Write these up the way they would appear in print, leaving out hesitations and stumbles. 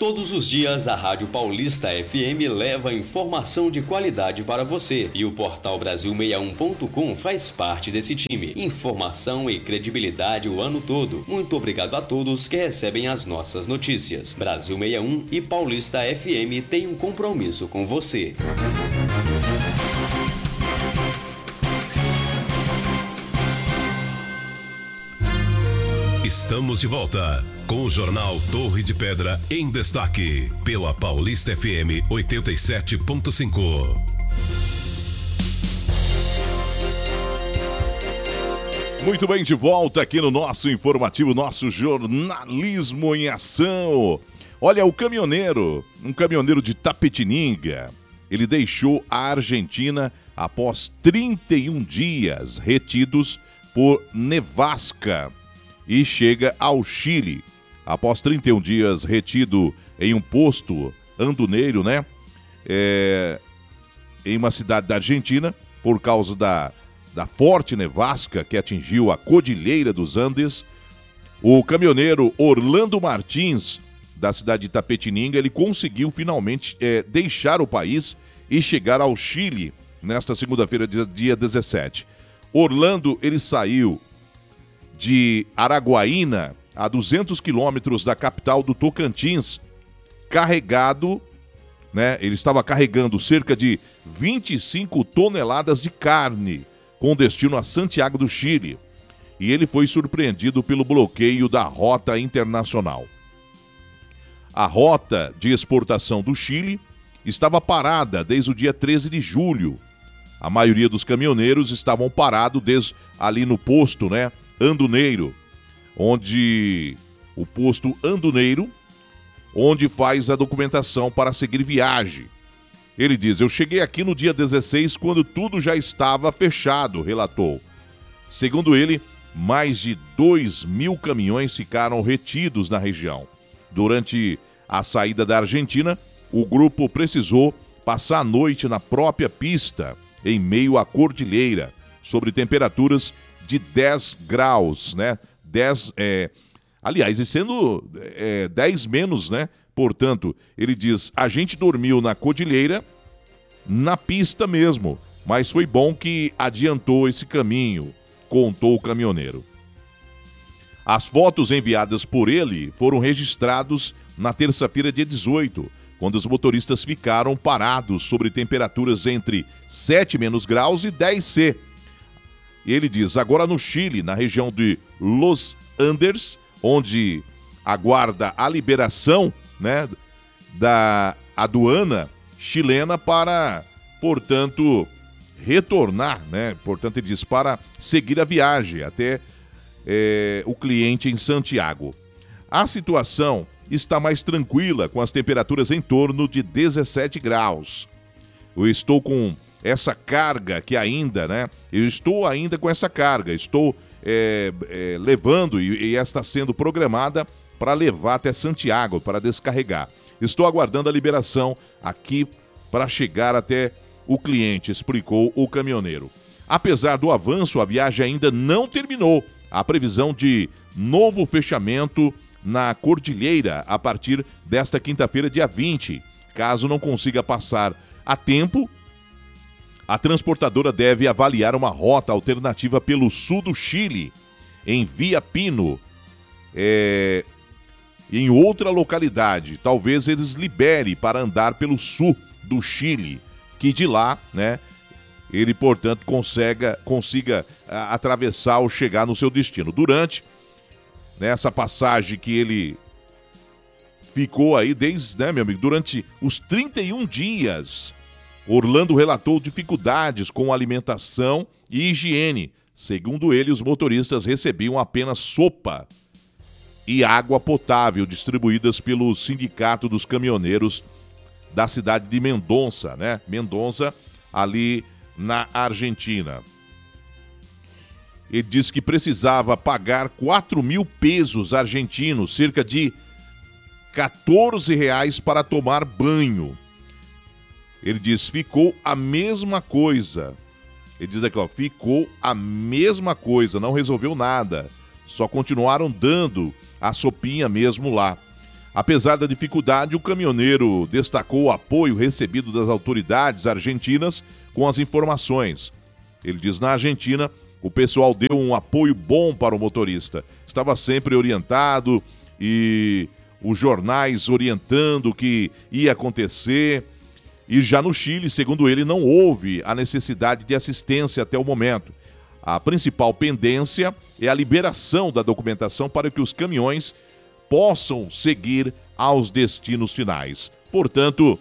Todos os dias, a Rádio Paulista FM leva informação de qualidade para você. E o portal Brasil61.com faz parte desse time. Informação e credibilidade o ano todo. Muito obrigado a todos que recebem as nossas notícias. Brasil 61 e Paulista FM têm um compromisso com você. Estamos de volta com o Jornal Torre de Pedra em destaque pela Paulista FM 87.5. Muito bem, de volta aqui no nosso informativo, nosso jornalismo em ação. Olha, um caminhoneiro de Tapetininga, ele deixou a Argentina após 31 dias retidos por nevasca e chega ao Chile. Após 31 dias retido em um posto aduaneiro, né? Em uma cidade da Argentina, por causa da forte nevasca que atingiu a Cordilheira dos Andes, o caminhoneiro Orlando Martins, da cidade de Tapetininga, ele conseguiu finalmente deixar o país e chegar ao Chile nesta segunda-feira, dia 17. Orlando, ele saiu de Araguaína, a 200 quilômetros da capital do Tocantins, carregado, né? Ele estava carregando cerca de 25 toneladas de carne, com destino a Santiago do Chile. E ele foi surpreendido pelo bloqueio da rota internacional. A rota de exportação do Chile estava parada desde o dia 13 de julho. A maioria dos caminhoneiros estavam parados ali no posto, né? Aduaneiro, onde faz a documentação para seguir viagem. Ele diz: eu cheguei aqui no dia 16 quando tudo já estava fechado, relatou. Segundo ele, mais de 2.000 caminhões ficaram retidos na região. Durante a saída da Argentina, o grupo precisou passar a noite na própria pista, em meio à cordilheira, sobre temperaturas de 10 graus, né? Aliás, e sendo 10 menos, né? Portanto, ele diz: a gente dormiu na cordilheira, na pista mesmo, mas foi bom que adiantou esse caminho, contou o caminhoneiro. As fotos enviadas por ele foram registradas na terça-feira, dia 18, quando os motoristas ficaram parados sobre temperaturas entre 7 menos graus e 10 C. Ele diz: agora no Chile, na região de Los Andes, onde aguarda a liberação, né, da aduana chilena para, portanto, retornar, né? Portanto, ele diz, para seguir a viagem até o cliente em Santiago. A situação está mais tranquila, com as temperaturas em torno de 17 graus. Eu estou com essa carga que ainda, né? Eu estou ainda com essa carga, estou levando e esta está sendo programada para levar até Santiago, para descarregar. Estou aguardando a liberação aqui para chegar até o cliente, explicou o caminhoneiro. Apesar do avanço, a viagem ainda não terminou. Há previsão de novo fechamento na Cordilheira a partir desta quinta-feira, dia 20. Caso não consiga passar a tempo, a transportadora deve avaliar uma rota alternativa pelo sul do Chile, em Via Pino, em outra localidade. Talvez eles liberem para andar pelo sul do Chile, que de lá, né, ele, portanto, consiga atravessar ou chegar no seu destino. Durante essa passagem que ele ficou aí meu amigo, durante os 31 dias, Orlando relatou dificuldades com alimentação e higiene. Segundo ele, os motoristas recebiam apenas sopa e água potável distribuídas pelo Sindicato dos Caminhoneiros da cidade de Mendonça, né? Mendonça, ali na Argentina. Ele disse que precisava pagar 4.000 pesos argentinos, cerca de R$14 para tomar banho. Ele diz: ficou a mesma coisa. Ele diz aqui, ficou a mesma coisa, não resolveu nada. Só continuaram dando a sopinha mesmo lá. Apesar da dificuldade, o caminhoneiro destacou o apoio recebido das autoridades argentinas com as informações. Ele diz: na Argentina, o pessoal deu um apoio bom para o motorista. Estava sempre orientado e os jornais orientando o que ia acontecer. E já no Chile, segundo ele, não houve a necessidade de assistência até o momento. A principal pendência é a liberação da documentação para que os caminhões possam seguir aos destinos finais. Portanto,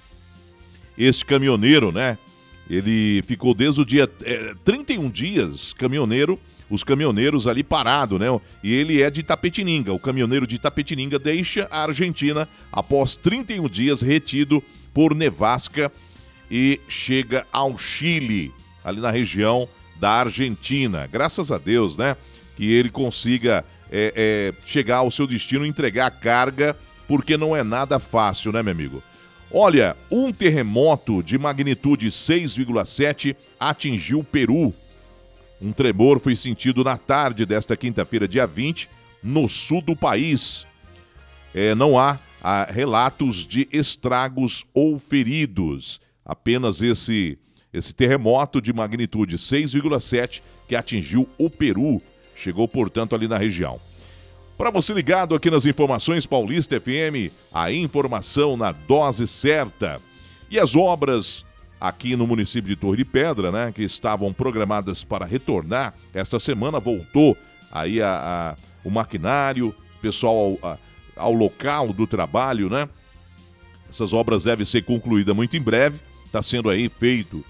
este caminhoneiro, né? Ele ficou desde o dia 31 dias, os caminhoneiros ali parado, né? E ele é de Itapetininga. O caminhoneiro de Itapetininga deixa a Argentina após 31 dias retido por nevasca e chega ao Chile, ali na região da Argentina. Graças a Deus, né? Que ele consiga chegar ao seu destino e entregar a carga, porque não é nada fácil, né, meu amigo? Olha, um terremoto de magnitude 6,7 atingiu o Peru. Um tremor foi sentido na tarde desta quinta-feira, dia 20, no sul do país. Não há relatos de estragos ou feridos. Apenas esse terremoto de magnitude 6,7 que atingiu o Peru. Chegou, portanto, ali na região. Para você ligado aqui nas informações Paulista FM, a informação na dose certa. E as obras aqui no município de Torre de Pedra, né, que estavam programadas para retornar, esta semana voltou aí o maquinário, pessoal ao local do trabalho, né? Essas obras devem ser concluídas muito em breve. Está sendo aí feito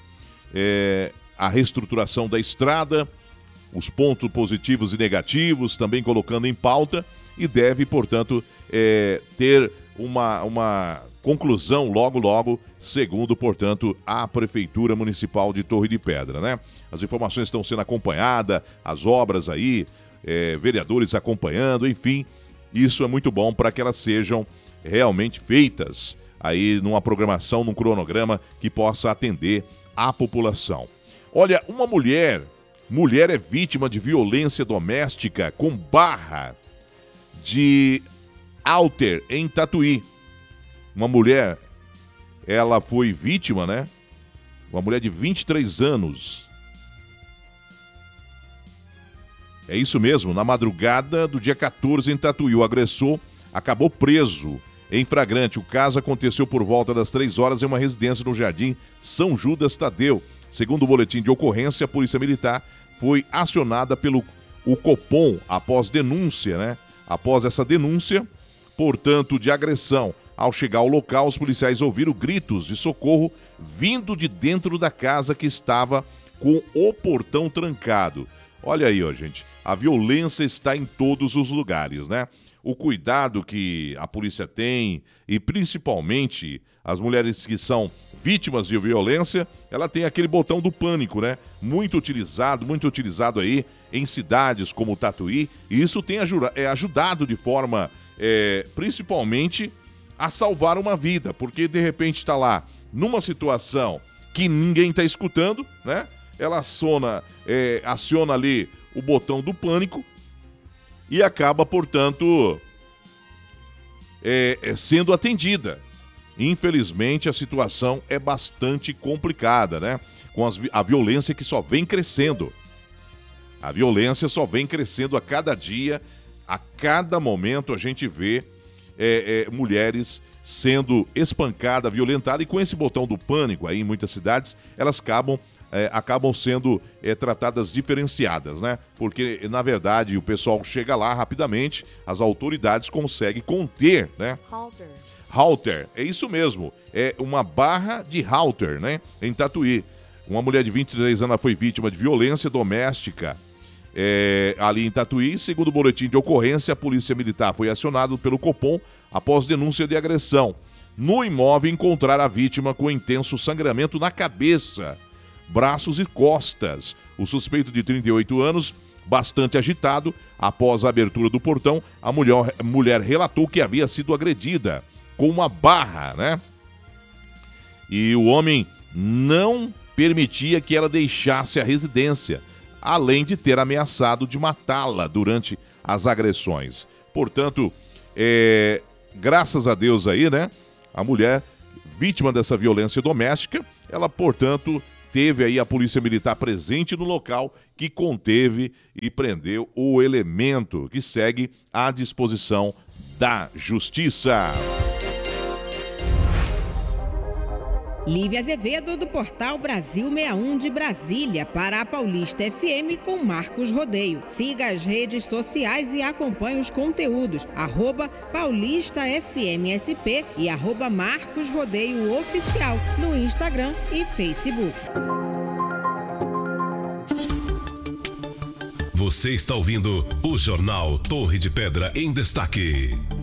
a reestruturação da estrada, os pontos positivos e negativos, também colocando em pauta, e deve, portanto, ter uma conclusão logo, segundo, portanto, a Prefeitura Municipal de Torre de Pedra, né? As informações estão sendo acompanhadas, as obras aí, vereadores acompanhando, enfim, isso é muito bom para que elas sejam realmente feitas aí numa programação, num cronograma que possa atender a população. Olha, uma mulher é vítima de violência doméstica com barra de halter em Tatuí. Uma mulher, ela foi vítima, né? Uma mulher de 23 anos. É isso mesmo, na madrugada do dia 14 em Tatuí, o agressor acabou preso em flagrante. O caso aconteceu por volta das 3 horas em uma residência no Jardim São Judas Tadeu. Segundo o boletim de ocorrência, a Polícia Militar foi acionada pelo Copom após denúncia, né? Após essa denúncia, portanto, de agressão. Ao chegar ao local, os policiais ouviram gritos de socorro vindo de dentro da casa que estava com o portão trancado. Olha aí, ó, gente, a violência está em todos os lugares, né? O cuidado que a polícia tem e principalmente as mulheres que são vítimas de violência, ela tem aquele botão do pânico, né? Muito utilizado aí em cidades como Tatuí, e isso tem ajudado de forma, principalmente, a salvar uma vida, porque de repente está lá numa situação que ninguém está escutando, né? Ela aciona ali o botão do pânico e acaba, portanto, sendo atendida. Infelizmente, a situação é bastante complicada, né? Com a violência que só vem crescendo. A violência só vem crescendo a cada dia, a cada momento a gente vê mulheres sendo espancadas, violentadas, e com esse botão do pânico aí em muitas cidades, elas acabam sendo tratadas diferenciadas, né? Porque, na verdade, o pessoal chega lá rapidamente, as autoridades conseguem conter, né? Halter, é isso mesmo, é uma barra de halter, né? Em Tatuí. Uma mulher de 23 anos foi vítima de violência doméstica ali em Tatuí. Segundo o boletim de ocorrência, a Polícia Militar foi acionada pelo Copom após denúncia de agressão. No imóvel, encontraram a vítima com intenso sangramento na cabeça, braços e costas. O suspeito de 38 anos, bastante agitado, após a abertura do portão, a mulher relatou que havia sido agredida com uma barra, né? E o homem não permitia que ela deixasse a residência, além de ter ameaçado de matá-la durante as agressões. Portanto, graças a Deus aí, né? A mulher, vítima dessa violência doméstica, ela, portanto, teve aí a polícia militar presente no local que conteve e prendeu o elemento que segue à disposição da justiça. Lívia Azevedo, do Portal Brasil 61 de Brasília, para a Paulista FM com Marcos Rodeio. Siga as redes sociais e acompanhe os conteúdos. @PaulistaFMSP e @Marcos Rodeio Oficial no Instagram e Facebook. Você está ouvindo o Jornal Torre de Pedra em Destaque.